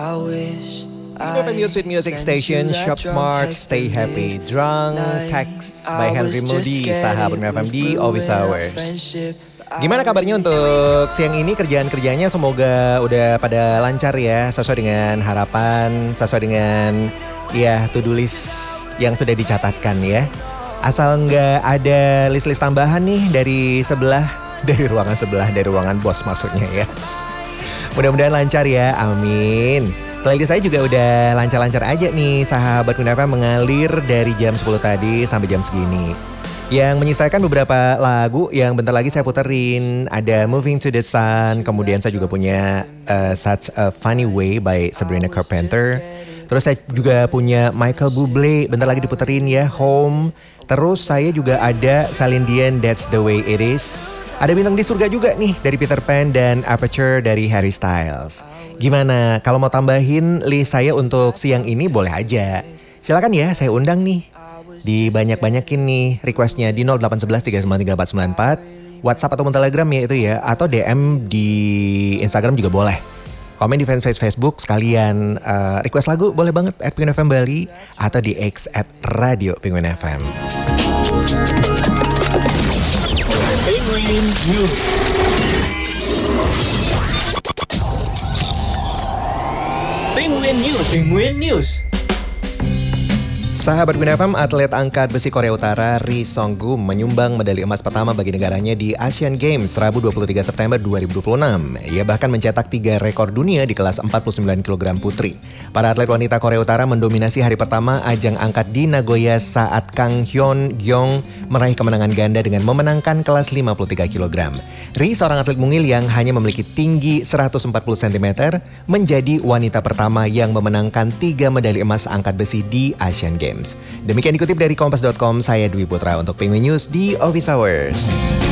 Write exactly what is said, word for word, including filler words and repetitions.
F M Your Sweet Music Station, Shop Smart, Stay Happy, Drunk, Text by Henry Moody, sahabat F M di Office Hours. Gimana kabarnya untuk siang ini, kerjaan-kerjanya semoga udah pada lancar ya, sesuai dengan harapan, sesuai dengan ya to-do list yang sudah dicatatkan ya. Asal nggak ada list-list tambahan nih dari sebelah, dari ruangan sebelah, dari ruangan bos maksudnya ya. Mudah-mudahan lancar ya, amin. Playlist saya juga udah lancar-lancar aja nih, sahabat F M mengalir dari jam sepuluh tadi sampai jam segini. Yang menyisakan beberapa lagu yang bentar lagi saya puterin. Ada Moving to the Sun, kemudian saya juga punya uh, Such a Funny Way by Sabrina Carpenter. Terus saya juga punya Michael Bublé, bentar lagi diputerin ya, Home. Terus saya juga ada Celine Dion, That's the Way It Is. Ada Bintang di Surga juga nih dari Peter Pan dan Aperture dari Harry Styles. Gimana kalau mau tambahin list saya untuk siang ini boleh aja. Silakan ya, saya undang nih. Dibanyak-banyakin nih requestnya di nol delapan satu satu tiga sembilan tiga empat sembilan empat, WhatsApp ataupun Telegram ya itu ya, atau D M di Instagram juga boleh. Komen di fanpage Facebook sekalian, uh, request lagu boleh banget at Penguin F M Bali atau di X at Radio Penguin F M. Penguin News. Penguin News. Penguin News. Sahabat Penguin F M, atlet angkat besi Korea Utara Ri Song-gun menyumbang medali emas pertama bagi negaranya di Asian Games Rabu dua puluh tiga September dua ribu dua puluh enam. Ia bahkan mencetak tiga rekor dunia di kelas empat puluh sembilan kilogram putri. Para atlet wanita Korea Utara mendominasi hari pertama ajang angkat di Nagoya saat Kang Hyun Gyeong meraih kemenangan ganda dengan memenangkan kelas lima puluh tiga kilogram. Ri, seorang atlet mungil yang hanya memiliki tinggi seratus empat puluh sentimeter, menjadi wanita pertama yang memenangkan tiga medali emas angkat besi di Asian Games. Demikian dikutip dari kompas dot com, saya Dwi Putra untuk Penguin News di Office Hours.